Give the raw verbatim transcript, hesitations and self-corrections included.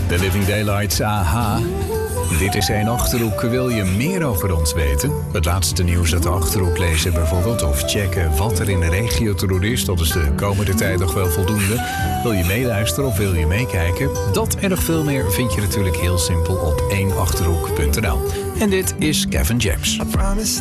The Living Daylights, aha. Dit is één Achterhoek. Wil je meer over ons weten? Het laatste nieuws uit de Achterhoek lezen bijvoorbeeld, of checken wat er in de regio te doen is. Dat is de komende tijd nog wel voldoende. Wil je meeluisteren of wil je meekijken? Dat en nog veel meer vind je natuurlijk heel simpel op één achterhoek punt n l. En dit is Kevin James.